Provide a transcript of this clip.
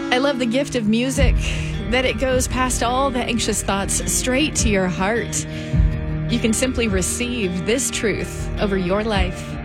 I love the gift of music, that it goes past all the anxious thoughts straight to your heart. You can simply receive this truth over your life.